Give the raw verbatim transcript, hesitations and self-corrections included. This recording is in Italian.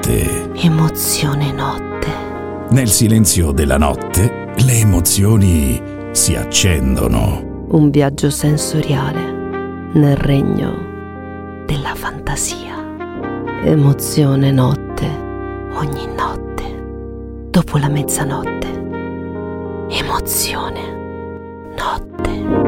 notte. Emozione notte. Nel silenzio della notte, le emozioni si accendono. Un viaggio sensoriale nel regno della fantasia. Emozione notte, ogni notte, dopo la mezzanotte. Emozione notte.